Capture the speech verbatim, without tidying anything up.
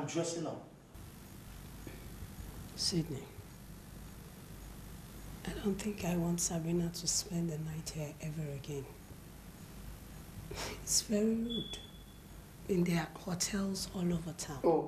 I'm dressing up. Sydney, I don't think I want Sabrina to spend the night here ever again. It's very rude. And there are hotels all over town. Oh,